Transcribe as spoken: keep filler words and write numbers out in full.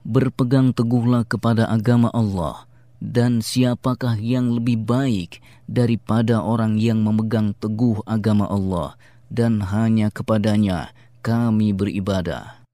Berpegang teguhlah kepada agama Allah, dan siapakah yang lebih baik daripada orang yang memegang teguh agama Allah, dan hanya kepadanya kami beribadah.